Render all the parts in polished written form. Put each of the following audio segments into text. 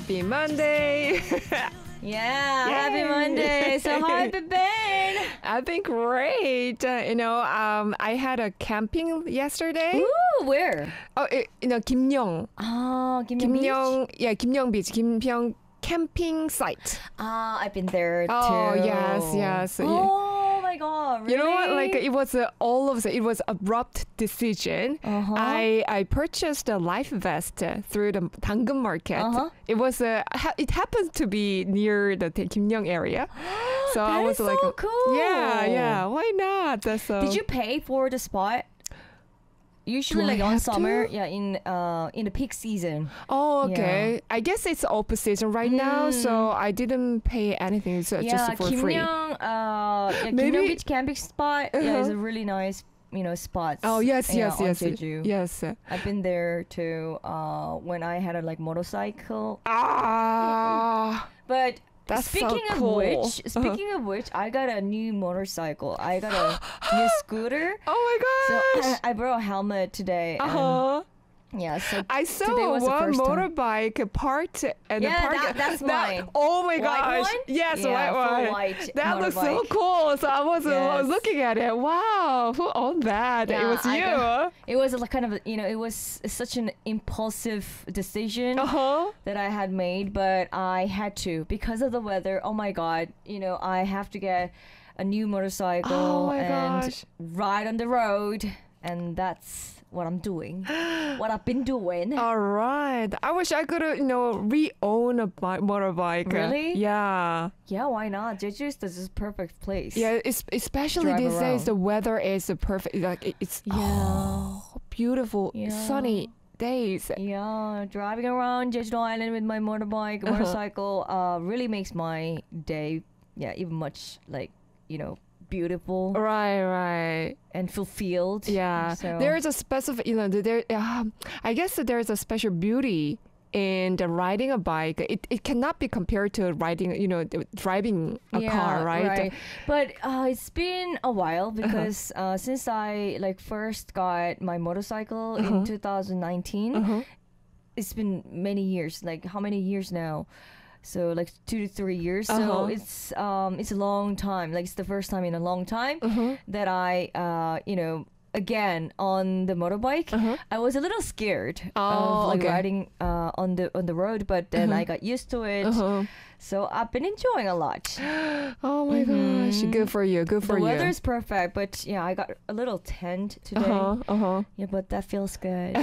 Happy Monday. Yeah, Yay. happy Monday. So how have you been? I've been great. I had a camping yesterday. Ooh, where? Kimyeong. Oh, Kim Beach? Kimyeong Beach, Kimpyeong camping site. Ah, I've been there too. Oh, yes. Oh my god, really? You know what? Like it was it was abrupt decision. Uh-huh. I purchased a life vest through the Dangum market. Uh-huh. It was it happened to be near the Kimyeong area. So I That was is like, so cool. yeah, why not? So Did you pay for the spot? Usually, Do I like on have summer, to? yeah, in the peak season. Oh, okay. I guess it's open season right now, so I didn't pay anything. So it's Yeah, just for free. Maybe- Kimyeong Beach camping spot. Yeah, it's Uh-huh. a really nice, spot. Oh yes, on yes. Jeju. Yes. I've been there too when I had a motorcycle. Ah. But That's so speaking cool. of which, I got a new motorcycle. I got a new scooter. Oh my So gosh. I brought a helmet today. and, yeah, so I saw today was the one first time. motorbike parked and Yeah, the park. that's mine. Oh my White gosh! one? Yes, Yeah, white full one. white That looks so motorbike. cool. So I was Yes. looking at it. Wow, who owned that? It Yeah, was I you. it was like kind of it was such an impulsive decision that I had made, but I had to because of the weather. Oh my god, I have to get a new motorcycle Oh my and gosh. ride on the road, and that's what I'm doing. What I've been doing. All right. I wish I could, re-own a motorbike. Really? Yeah. Yeah, why not? Jeju is this perfect place. Yeah. Especially Drive these days, around. the weather is perfect. Like it's beautiful, Yeah. sunny days. Yeah, driving around Jeju Island with my motorcycle, really makes my day, even much beautiful Right. and fulfilled. Yeah, So there is a specific, I guess that there is a special beauty in the riding a bike. It cannot be compared to riding, driving a car, right? But it's been a while because since I first got my motorcycle in 2019, it's been many years. Like how many years now? So 2 to 3 years. So it's a long time. Like it's the first time in a long time that I again on the motorbike. I was a little scared of okay. riding on the road, but then I got used to it. So I've been enjoying a lot. Oh my gosh, good for you. Good for The you. weather is perfect, but I got a little tent today. Yeah, but that feels good.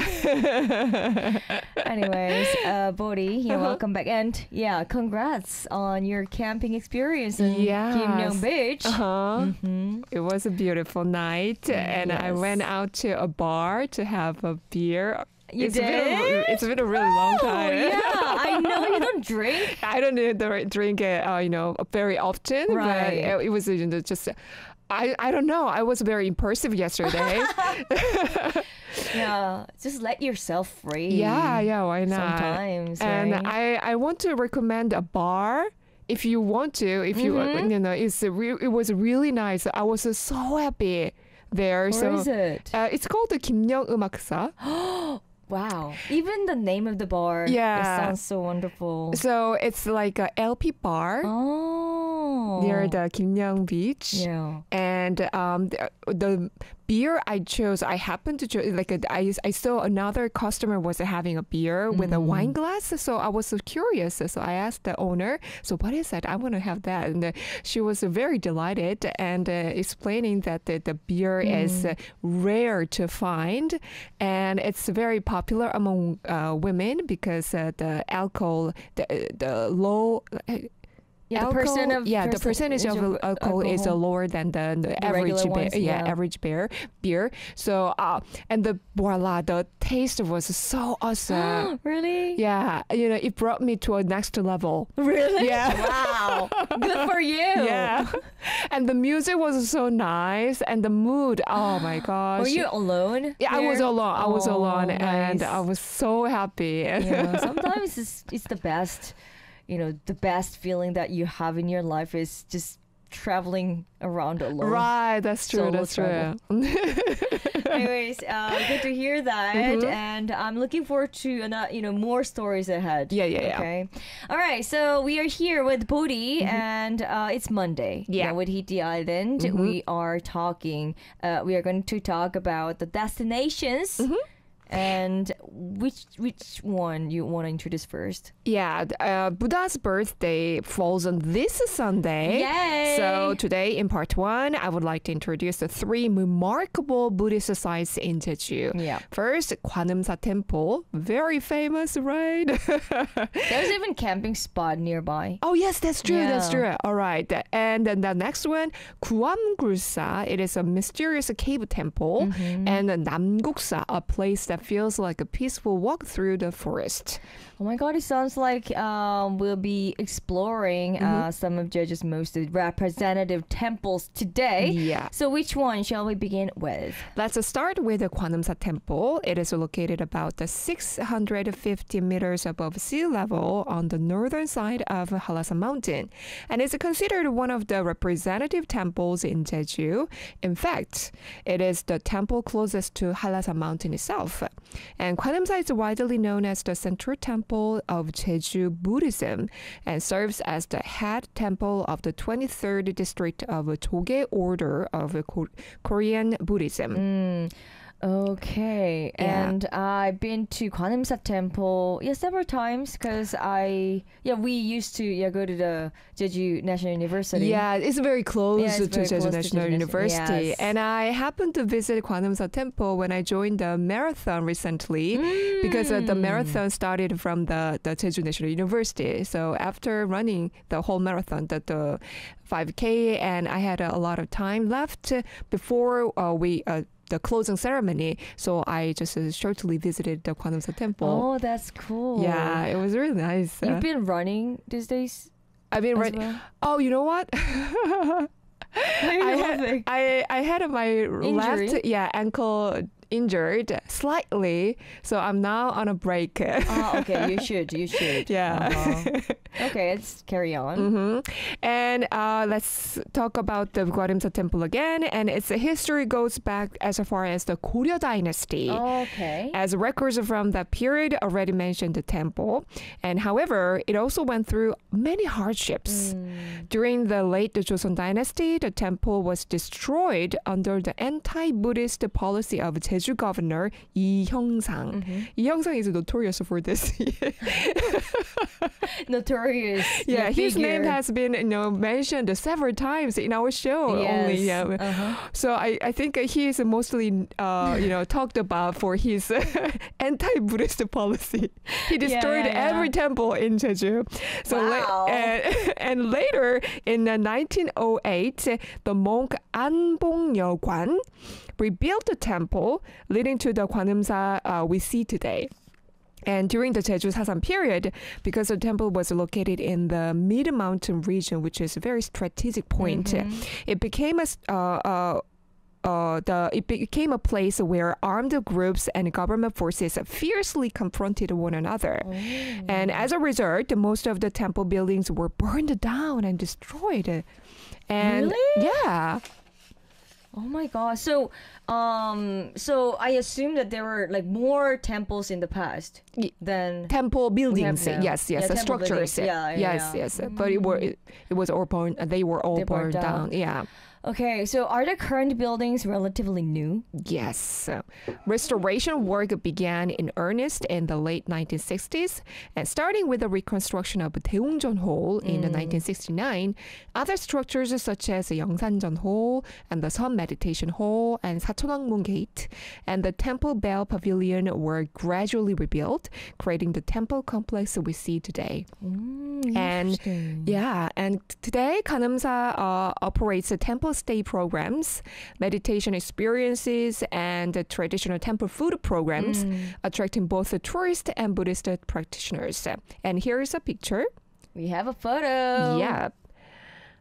Anyways, Bodhi, welcome back, and congrats on your camping experience in Yes. Kimyeong Beach. It was a beautiful night, and I Yes. went out to a bar to have a beer. You It's did? It's been a really long Oh, time. yeah, I know you don't drink. I don't drink it, very often. Right. But it was just, I don't know. I was very impulsive yesterday. Yeah, just let yourself free. yeah, why not? Sometimes, And right? I want to recommend a bar. If you want to, it was really nice. I was so happy there. Where is it? It's called the Kimyeong Umaksa. Wow. Even the name of the bar, Yeah. it sounds so wonderful. So it's like a LP bar Oh. near the Kimyeong Beach. Yeah. And the beer I chose, I happened to choose, I saw another customer was having a beer with a wine glass. So I was so curious. So I asked the owner, so what is that? I want to have that. And she was very delighted and explaining that the beer is rare to find. And it's very popular among women because the alcohol, the low... Yeah, the percentage of alcohol is lower than the average regular beer. ones, Average beer. So and the taste was so awesome. Really? Yeah, it brought me to a next level. Really? Yeah. Wow. Good for you. Yeah, and the music was so nice, and the mood. Oh my gosh. Were you alone? Yeah, I was there? alone. I was Oh, alone, and nice. I was so happy. Yeah, sometimes it's the best. The best feeling that you have in your life is just traveling around alone. Right, that's true. Solo That's true. Anyways, good to hear that, and I'm looking forward to more stories ahead. Yeah. Okay. All right. So we are here with Bodhi, and it's Monday. Yeah. With Hiti Island, we are talking. We are going to talk about the destinations. And which one you want to introduce first? Yeah, Buddha's birthday falls on this Sunday. Yay! So today in part 1, I would like to introduce the 3 remarkable Buddhist sites in Jeju. Yeah. First, Gwaneumsa Temple, very famous, right? There's even camping spot nearby. Oh yes, that's true. That's Yeah. true. All right, and then the next one, Guamgulsa. It is a mysterious cave temple, and Namguksa, a place that feels like a peaceful walk through the forest. Oh my god, it sounds like we'll be exploring some of Jeju's most representative temples today. Yeah. So which one shall we begin with? Let's start with the Gwaneumsa Temple. It is located about 650 meters above sea level on the northern side of Hallasa Mountain, and is considered one of the representative temples in Jeju. In fact, it is the temple closest to Hallasa Mountain itself. And Gwaneumsa is widely known as the central temple of Jeju Buddhism and serves as the head temple of the 23rd district of Jogae order of Korean Buddhism. Okay, Yeah. and I've been to Gwaneumsa Temple several times because we used to go to the Jeju National University. Yeah, it's very close Yeah, it's to very Jeju close to National Jeju University. Yes. And I happened to visit Gwaneumsa Temple when I joined the marathon recently because the marathon started from the Jeju National University. So after running the whole marathon, the 5K, and I had a lot of time left before the closing ceremony. So I just shortly visited the Gwaneumsa Temple. Oh, that's cool. Yeah, it was really nice. You've been running these days I've been as right. well? Oh, you know what? I had my left ankle injured slightly, so I'm now on a break. Okay, you should. Yeah. Okay, let's carry on. And let's talk about the Gwaneumsa Temple again. And its history goes back as far as the Goryeo Dynasty. Okay. As records from that period already mentioned the temple. And however, it also went through many hardships. During the late Joseon Dynasty, the temple was destroyed under the anti-Buddhist policy of Jeju governor Lee Hyung-sang. Lee Hyung-sang is notorious for this. Notorious. Yeah, his name figure. has been mentioned several times in our show. Yes. Only, yeah. So I think he is mostly talked about for his anti-Buddhist policy. He destroyed yeah. every temple in Jeju. So Wow. and later in 1908, the monk An Bong-yeol Kwan rebuilt the temple, leading to the Gwaneumsa we see today. And during the Jeju Sasan period, because the temple was located in the mid-mountain region, which is a very strategic point, it became it became a place where armed groups and government forces fiercely confronted one another. And as a result, most of the temple buildings were burned down and destroyed. And Really? yeah. Oh my god. So I assume that there were like more temples in the past than Temple buildings, now. yes, Yeah, temple structures, buildings. Yeah, yes. But it was all burned. They were all They burned burned down. down. Yeah. Okay, so are the current buildings relatively new? Yes. Restoration work began in earnest in the late 1960s, and starting with the reconstruction of Daeungjeon Hall in 1969, other structures such as Yeongsanjeon Hall and the Sun Meditation Hall and Sacheonangmun Gate and the Temple Bell Pavilion were gradually rebuilt, creating the temple complex we see today. And today Gwaneumsa operates a temple stay programs, meditation experiences, and traditional temple food programs, attracting both the tourist and Buddhist practitioners. And here is a picture. We have a photo. Yeah.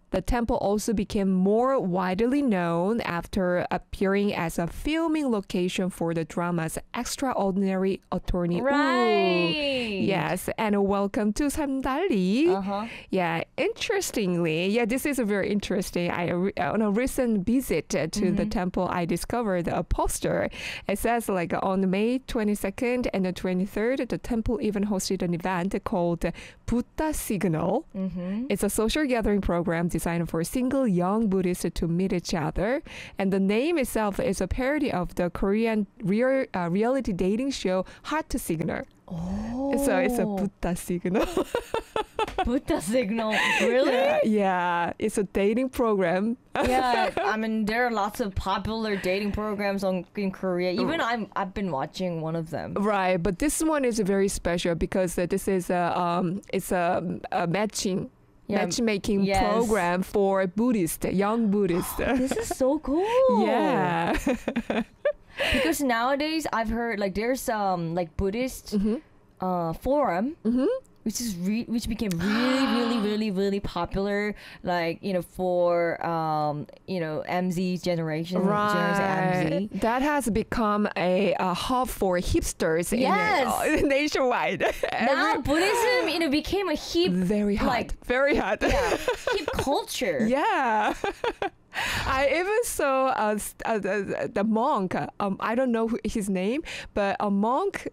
The temple also became more widely known after appearing as a filming location for the drama's Extraordinary Attorney. Right. Yes, and welcome to Samdali. Yeah, interestingly, this is very interesting. On a recent visit to the temple, I discovered a poster. It says like on May 22nd and the 23rd, the temple even hosted an event called Buddha Signal. It's a social gathering program designed for single young Buddhists to meet each other. And the name itself is a parody of the Korean reality dating show Heart Signal. Oh. So it's a Buddha Signal. Buddha Signal. Really? Yeah, it's a dating program. Yeah, I mean there are lots of popular dating programs in Korea. Even I've been watching one of them. Right, but this one is very special because this is it's a matchmaking program for Buddhists, young Buddhists. This is so cool. Yeah. Because nowadays I've heard like there's like Buddhist forum which became really popular, like for MZ generation. Right. MZ. That has become a hub for hipsters nationwide. Now Buddhism became a hip, very hot, very hot. Yeah, hip culture. Yeah. I even saw the monk. I don't know his name, but a monk,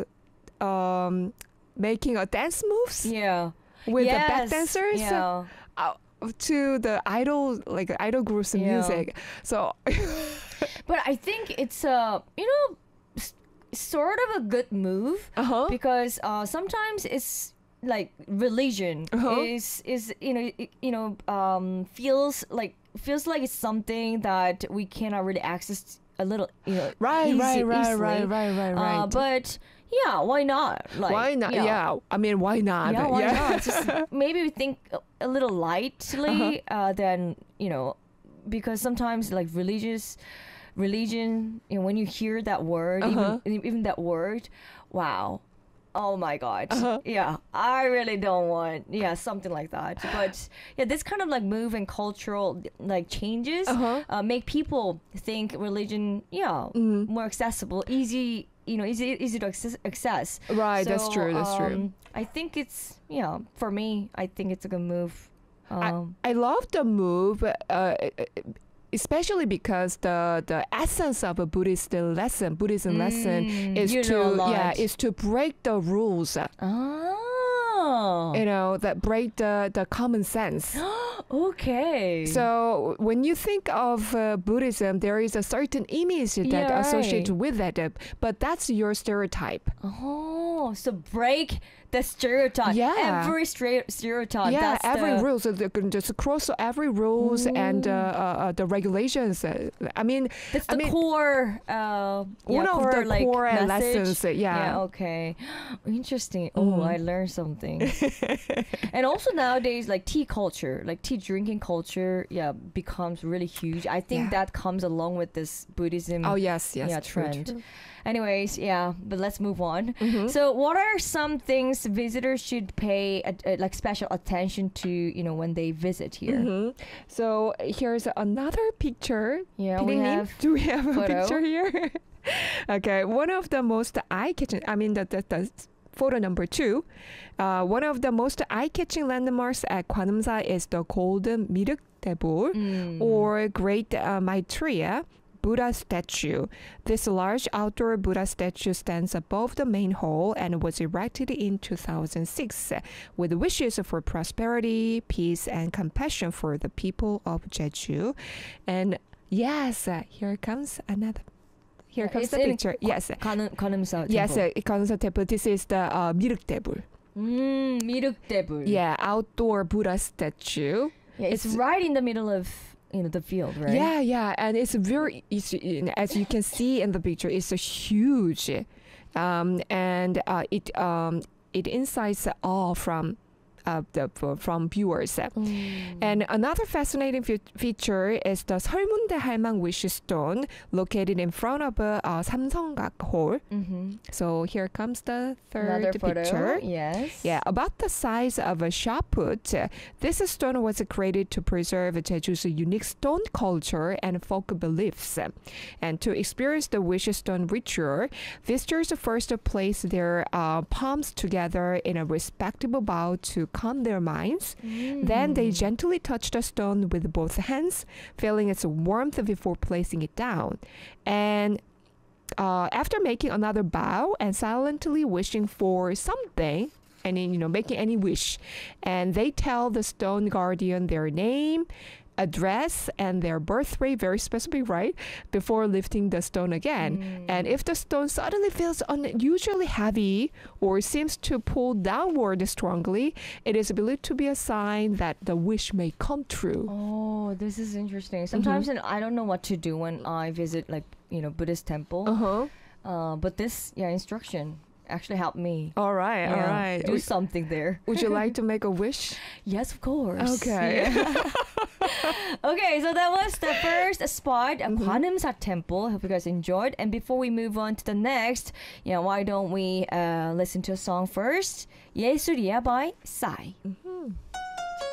making a dance moves. Yeah. With the back dancers. Yeah. To the idol groups and music. So. But I think it's sort of a good move because sometimes it's like religion is feels like it's something that we cannot really access a little easily. Right. But yeah, why not? Like, why not? Yeah. I mean, why not? Yeah, why not? Just maybe we think a little lightly than because sometimes like religion, when you hear that word, even that word, wow. Oh my God. Yeah, I really don't want something like that. But yeah, this kind of like move and cultural like changes make people think religion more accessible, easy to access. Right, So, that's true. I think it's for me, I think it's a good move. I love the move, especially because the essence of a Buddhism lesson is is to break the rules. Oh. That break the common sense. Okay. So when you think of Buddhism, there is a certain image that associated with that, but that's your stereotype. Oh, so break the stereotype. Yeah. Every stereotype. Yeah, that's every rule. So they can just cross every rules and the regulations. I mean, that's the core. One of the like, core message. lessons. Yeah. Okay. Interesting. Oh, I learned something. And also nowadays, like tea culture, like tea drinking culture, becomes really huge. I think that comes along with this Buddhism. Oh yes, trend. True. Anyways, but let's move on. So what are some things visitors should pay like special attention to, when they visit here? So here's another picture. Yeah, do we have a photo? picture here? Okay, one of the most eye-catching, the photo number 2. One of the most eye-catching landmarks at Gwaneumsa is the golden Mirukdaebul or Great Maitreya Buddha statue. This large outdoor Buddha statue stands above the main hall and was erected in 2006 with wishes for prosperity, peace, and compassion for the people of Jeju. And yes, here comes another. Here comes the picture. Yes, Gwaneumsa temple. yes, Gwaneumsa temple. This is the Mirukdaebul. Mirukdaebul. Yeah, outdoor Buddha statue. Yeah, it's right in the middle of the field, right? Yeah, and it's very, as you can see in the picture, it's a huge, and it incites awe from from viewers. And another fascinating feature is the 설문대 할망 wish stone located in front of 삼성각 hall. So here comes the third Another photo. picture. Yes. Yeah, about the size of a shot put. This stone was created to preserve Jeju's unique stone culture and folk beliefs. And to experience the wish stone ritual, visitors first place their palms together in a respectable bow to calm their minds. Then they gently touch the stone with both hands, feeling its warmth before placing it down. And after making another bow and silently wishing for something, making any wish, and they tell the stone guardian their name, address, and their birth rate, very specific, right, before lifting the stone again. And if the stone suddenly feels unusually heavy or seems to pull downward strongly, it is believed to be a sign that the wish may come true. Oh, this is interesting. Sometimes I don't know what to do when I visit Buddhist temple. But this instruction actually helped me. All right. Do something there. Would you like to make a wish? Yes, of course. Okay. Yeah. Okay, so that was the first spot, Gwanimsa Temple. Hope you guys enjoyed. And before we move on to the next, why don't we listen to a song first? 예술이야 by Psy.